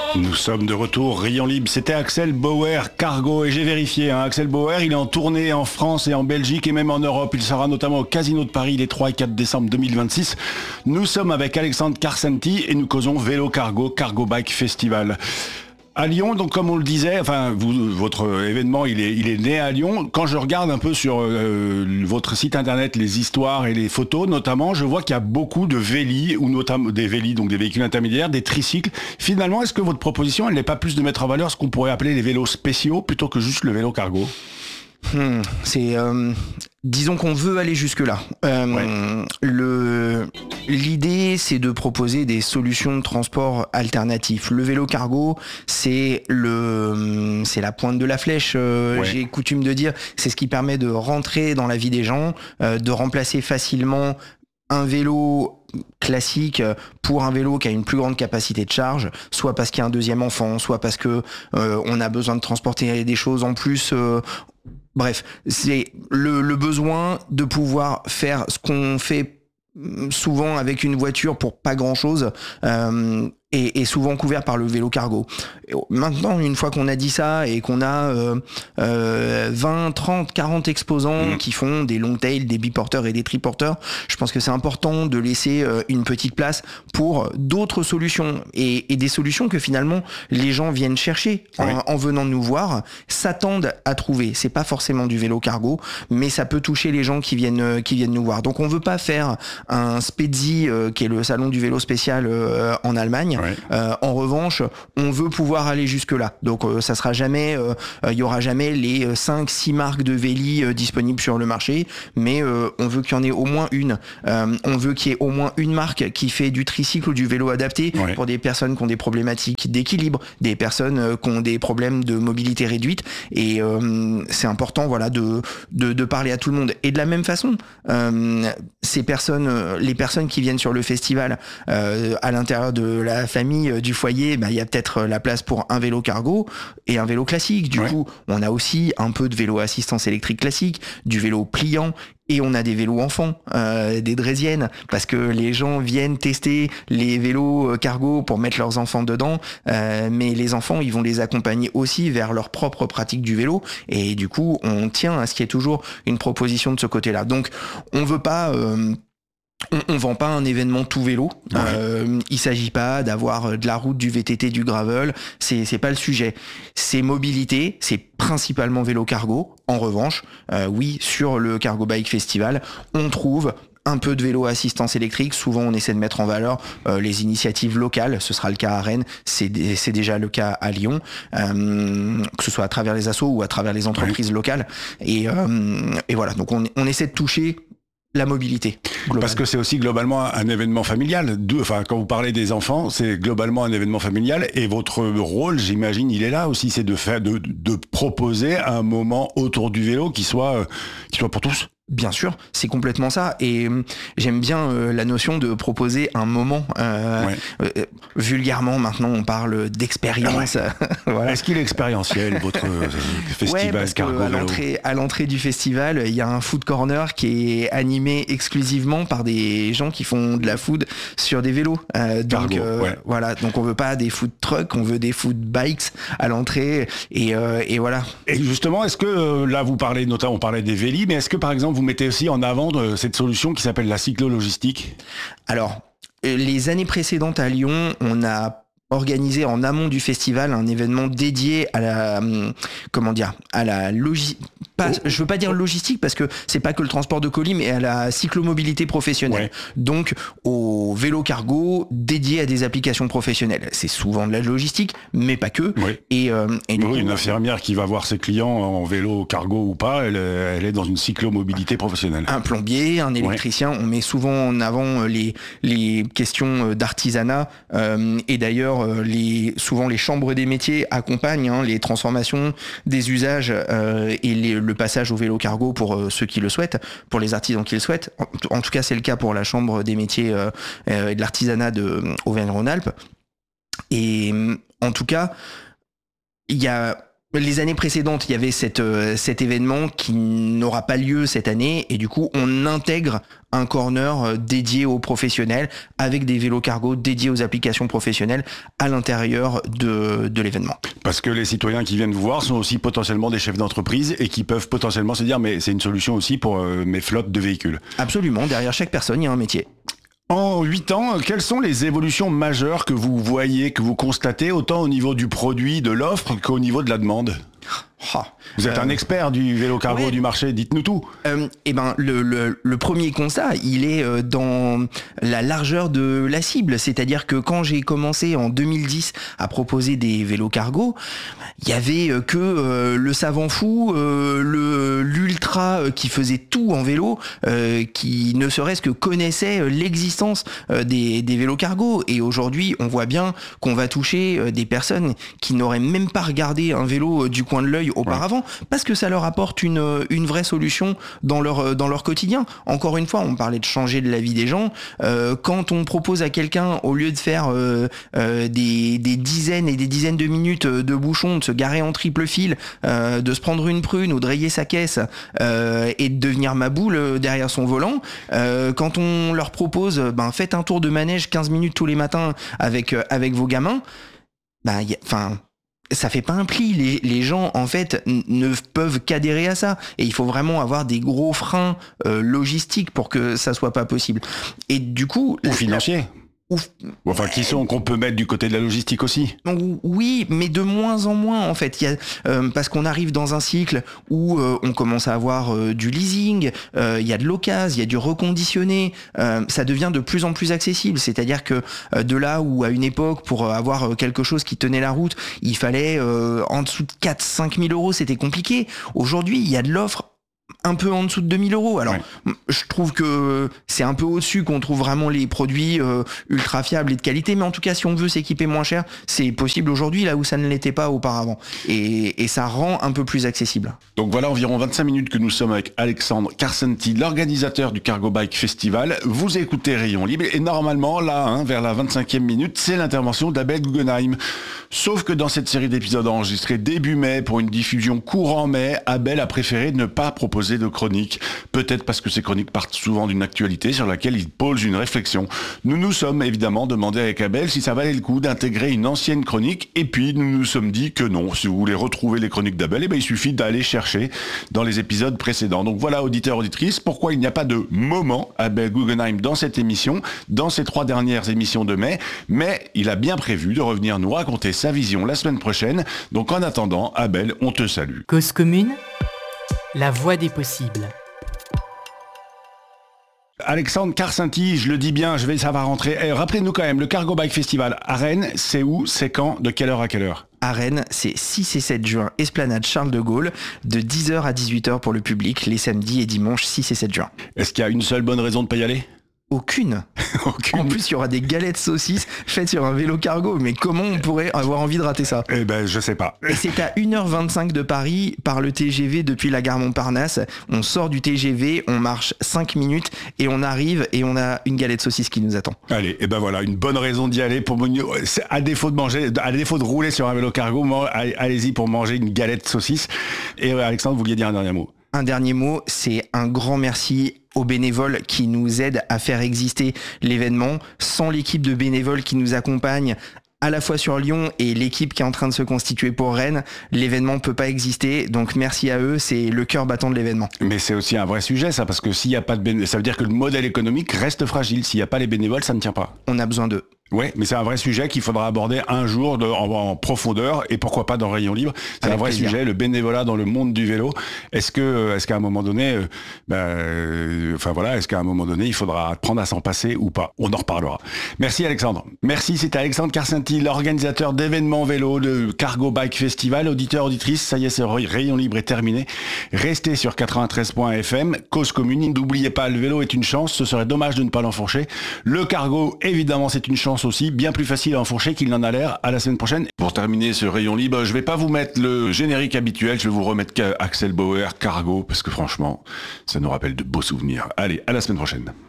Nous sommes de retour, Rayon Libre, c'était Axel Bauer, Cargo, et j'ai vérifié, Axel Bauer, il est en tournée en France et en Belgique et même en Europe. Il sera notamment au Casino de Paris les 3 et 4 décembre 2026. Nous sommes avec Alexandre Karsanti et nous causons Vélo Cargo, Cargo Bike Festival. À Lyon, donc comme on le disait, votre événement, il est né à Lyon. Quand je regarde un peu sur votre site internet, les histoires et les photos, notamment, je vois qu'il y a beaucoup de vélis, ou notamment des vélis, donc des véhicules intermédiaires, des tricycles. Finalement, est-ce que votre proposition, elle n'est pas plus de mettre en valeur ce qu'on pourrait appeler les vélos spéciaux plutôt que juste le vélo cargo ? Disons qu'on veut aller jusque-là. L'idée, c'est de proposer des solutions de transport alternatifs. Le vélo cargo, c'est la pointe de la flèche. J'ai coutume de dire, c'est ce qui permet de rentrer dans la vie des gens, de remplacer facilement un vélo classique pour un vélo qui a une plus grande capacité de charge, soit parce qu'il y a un deuxième enfant, soit parce que on a besoin de transporter des choses en plus. Bref, c'est le besoin de pouvoir faire ce qu'on fait souvent avec une voiture pour pas grand-chose, et souvent couvert par le vélo cargo. Maintenant, une fois qu'on a dit ça et qu'on a 20, 30, 40 exposants qui font des long tails, des biporteurs et des triporteurs, je pense que c'est important de laisser une petite place pour d'autres solutions et des solutions que finalement les gens viennent chercher en venant nous voir, s'attendent à trouver. C'est pas forcément du vélo cargo, mais ça peut toucher les gens qui viennent nous voir. Donc on veut pas faire un Spezi qui est le salon du vélo spécial en Allemagne. En revanche, on veut pouvoir aller jusque-là. Donc ça sera jamais, il y aura jamais les 5-6 marques de vélis disponibles sur le marché, mais on veut qu'il y en ait au moins une. On veut qu'il y ait au moins une marque qui fait du tricycle ou du vélo adapté pour des personnes qui ont des problématiques d'équilibre, des personnes qui ont des problèmes de mobilité réduite. Et c'est important, voilà, de parler à tout le monde. Et de la même façon, les personnes qui viennent sur le festival, à l'intérieur de la famille, du foyer, il y a peut-être la place pour un vélo cargo et un vélo classique. Du coup, on a aussi un peu de vélo assistance électrique classique, du vélo pliant, et on a des vélos enfants, des draisiennes, parce que les gens viennent tester les vélos cargo pour mettre leurs enfants dedans, mais les enfants, ils vont les accompagner aussi vers leur propre pratique du vélo, et du coup, on tient à ce qu'il y ait toujours une proposition de ce côté-là. Donc, on veut pas... On vend pas un événement tout vélo. Il s'agit pas d'avoir de la route, du VTT, du gravel. C'est pas le sujet. C'est mobilité. C'est principalement vélo cargo. En revanche, sur le Cargo Bike Festival, on trouve un peu de vélo assistance électrique. Souvent, on essaie de mettre en valeur les initiatives locales. Ce sera le cas à Rennes. C'est déjà le cas à Lyon. Que ce soit à travers les assos ou à travers les entreprises locales. Et voilà. Donc, on essaie de toucher la mobilité globale. Parce que c'est aussi globalement un événement familial. Quand vous parlez des enfants, c'est globalement un événement familial, et votre rôle, j'imagine, il est là aussi, c'est de proposer un moment autour du vélo qui soit pour tous. Bien sûr, c'est complètement ça, et j'aime bien la notion de proposer un moment. Vulgairement, maintenant, on parle d'expérience. Voilà. Est-ce qu'il est expérientiel, votre festival parce Cargo Vélo ? À l'entrée du festival, il y a un food corner qui est animé exclusivement par des gens qui font de la food sur des vélos. Voilà, donc on veut pas des food trucks, on veut des food bikes à l'entrée, et voilà. Et justement, est-ce que là vous parlez, notamment on parlait des vélis, mais est-ce que par exemple vous mettez aussi en avant cette solution qui s'appelle la cyclo-logistique ? Alors, les années précédentes à Lyon, on a organisé en amont du festival un événement dédié à la logistique. Je veux pas dire logistique parce que c'est pas que le transport de colis, mais à la cyclomobilité professionnelle. Donc au vélo cargo dédié à des applications professionnelles. C'est souvent de la logistique, mais pas que. Et une infirmière qui va voir ses clients en vélo cargo ou pas, elle est dans une cyclomobilité professionnelle. Un plombier, un électricien, on met souvent en avant les questions d'artisanat, et d'ailleurs souvent les chambres des métiers accompagnent les transformations des usages et le passage au vélo cargo pour ceux qui le souhaitent, pour les artisans qui le souhaitent. En tout cas, c'est le cas pour la chambre des métiers et de l'artisanat Auvergne-Rhône-Alpes. Et en tout cas, il y a Les années précédentes, il y avait cet événement qui n'aura pas lieu cette année et du coup, on intègre un corner dédié aux professionnels avec des vélos cargo dédiés aux applications professionnelles à l'intérieur de l'événement. Parce que les citoyens qui viennent vous voir sont aussi potentiellement des chefs d'entreprise et qui peuvent potentiellement se dire mais c'est une solution aussi pour mes flottes de véhicules. Absolument, derrière chaque personne, il y a un métier. En 8 ans, quelles sont les évolutions majeures que vous voyez, que vous constatez, autant au niveau du produit, de l'offre, qu'au niveau de la demande ? Vous êtes un expert du vélo cargo, ouais. Du marché, dites-nous tout. Le premier constat, il est dans la largeur de la cible. C'est-à-dire que quand j'ai commencé en 2010 à proposer des vélos cargo, il y avait que le savant fou, l'ultra qui faisait tout en vélo, qui ne serait-ce que connaissait l'existence des vélos cargo. Et aujourd'hui, on voit bien qu'on va toucher des personnes qui n'auraient même pas regardé un vélo du coin de l'œil auparavant, parce que ça leur apporte une vraie solution dans leur quotidien. Encore une fois, on parlait de changer de la vie des gens. Quand on propose à quelqu'un, au lieu de faire des dizaines et des dizaines de minutes de bouchon, de se garer en triple fil, de se prendre une prune ou de rayer sa caisse et de devenir ma boule derrière son volant, quand on leur propose faites un tour de manège 15 minutes tous les matins avec vos gamins, ça fait pas un pli. Les gens, en fait, ne peuvent qu'adhérer à ça. Et il faut vraiment avoir des gros freins logistiques pour que ça soit pas possible. Et du coup... Ou financiers. Enfin, qui sont qu'on peut mettre du côté de la logistique aussi. Oui, mais de moins en moins en fait. Parce qu'on arrive dans un cycle où on commence à avoir du leasing, il y a de l'occasion, il y a du reconditionné. Ça devient de plus en plus accessible. C'est-à-dire que de là où à une époque, pour avoir quelque chose qui tenait la route, il fallait en dessous de 4-5 000 euros, c'était compliqué. Aujourd'hui, il y a de l'offre un peu en dessous de 2 000 euros. Alors, je trouve que c'est un peu au-dessus qu'on trouve vraiment les produits ultra fiables et de qualité, mais en tout cas, si on veut s'équiper moins cher, c'est possible aujourd'hui, là où ça ne l'était pas auparavant. Et ça rend un peu plus accessible. Donc voilà, environ 25 minutes que nous sommes avec Alexandre Karsenty, l'organisateur du Cargo Bike Festival. Vous écoutez Rayon Libre, et normalement, là, vers la 25e minute, c'est l'intervention d'Abel Guggenheim. Sauf que dans cette série d'épisodes enregistrés début mai, pour une diffusion courant mai, Abel a préféré ne pas proposer de chroniques, peut-être parce que ces chroniques partent souvent d'une actualité sur laquelle il pose une réflexion. Nous nous sommes évidemment demandé avec Abel si ça valait le coup d'intégrer une ancienne chronique, et puis nous nous sommes dit que non. Si vous voulez retrouver les chroniques d'Abel, il suffit d'aller chercher dans les épisodes précédents. Donc voilà, auditeurs, auditrices, pourquoi il n'y a pas de moment Abel Guggenheim dans cette émission, dans ces 3 dernières émissions de mai, mais il a bien prévu de revenir nous raconter sa vision la semaine prochaine. Donc en attendant, Abel, on te salue. Cause commune, la voie des possibles. Alexandre Karsenty, je le dis bien, ça va rentrer. Rappelez-nous quand même, le Cargo Bike Festival à Rennes, c'est où, c'est quand, de quelle heure à quelle heure ? À Rennes, c'est 6 et 7 juin, Esplanade Charles de Gaulle, de 10h à 18h pour le public, les samedis et dimanches 6 et 7 juin. Est-ce qu'il y a une seule bonne raison de ne pas y aller ? Aucune. En plus, il y aura des galettes saucisses faites sur un vélo cargo. Mais comment on pourrait avoir envie de rater ça ? Je sais pas. Et c'est à 1h25 de Paris par le TGV depuis la gare Montparnasse. On sort du TGV, on marche 5 minutes et on arrive et on a une galette saucisse qui nous attend. Allez, voilà, une bonne raison d'y aller pour à défaut de rouler sur un vélo cargo, allez-y pour manger une galette saucisse. Et Alexandre, vous vouliez dire un dernier mot ? Un dernier mot, c'est un grand merci aux bénévoles qui nous aident à faire exister l'événement. Sans l'équipe de bénévoles qui nous accompagne à la fois sur Lyon et l'équipe qui est en train de se constituer pour Rennes, l'événement ne peut pas exister. Donc merci à eux, c'est le cœur battant de l'événement. Mais c'est aussi un vrai sujet ça, parce que s'il n'y a pas de bénévoles, ça veut dire que le modèle économique reste fragile. S'il n'y a pas les bénévoles, ça ne tient pas. On a besoin d'eux. Oui, mais c'est un vrai sujet qu'il faudra aborder un jour en profondeur, et pourquoi pas dans Rayon Libre. C'est avec un vrai plaisir. Sujet, le bénévolat dans le monde du vélo. Est-ce qu'à un moment donné, est-ce qu'à un moment donné, il faudra apprendre à s'en passer ou pas ? On en reparlera. Merci Alexandre. Merci, c'était Alexandre Karsenty, l'organisateur d'événements vélo, de Cargo Bike Festival. Auditeurs, auditrices, ça y est, ce Rayon Libre est terminé. Restez sur 93.fm, cause commune. N'oubliez pas, le vélo est une chance, ce serait dommage de ne pas l'enfourcher. Le cargo, évidemment, c'est une chance aussi, bien plus facile à enfourcher qu'il n'en a l'air. À la semaine prochaine. Pour terminer ce Rayon Libre, je vais pas vous mettre le générique habituel, je vais vous remettre Axel Bauer, Cargo, parce que franchement, ça nous rappelle de beaux souvenirs. Allez, à la semaine prochaine.